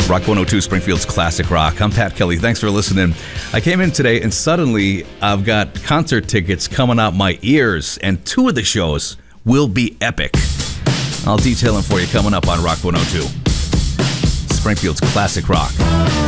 Rock 102, Springfield's Classic Rock. I'm Pat Kelly. Thanks for listening. I came in today and suddenly I've got concert tickets coming out my ears, and two of the shows will be epic. I'll detail them for you coming up on Rock 102, Springfield's Classic Rock.